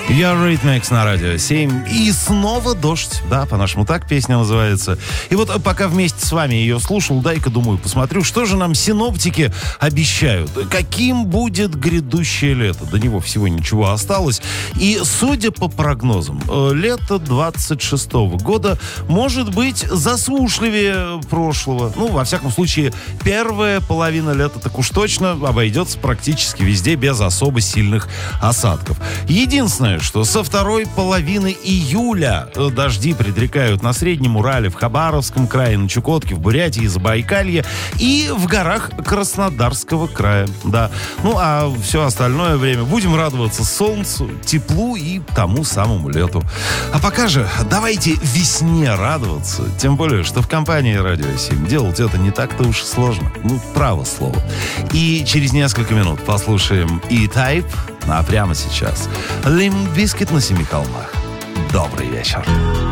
Eurythmics на радио 7. И снова дождь. Да, по-нашему так песня называется. И вот пока вместе с вами ее слушал, дай-ка, думаю, посмотрю, что же нам синоптики обещают. Каким будет грядущее лето. До него всего ничего осталось. И, судя по прогнозам, лето 26-го года может быть засушливее прошлого. Ну, во всяком случае, первая половина лета так уж точно обойдется практически везде без особо сильных осадков. Единственное, что со второй половины июля дожди предрекают на Среднем Урале, в Хабаровском крае, на Чукотке, в Бурятии, Забайкалье и в горах Краснодарского края. Да. Ну, а все остальное время будем радоваться солнцу, теплу и тому самому лету. А пока же давайте весне радоваться. Тем более, что в компании Радио 7 делать это не так-то уж сложно. Ну, право слово. И через несколько минут послушаем E-Type, а прямо сейчас Limp Bizkit на Семи холмах. Добрый вечер.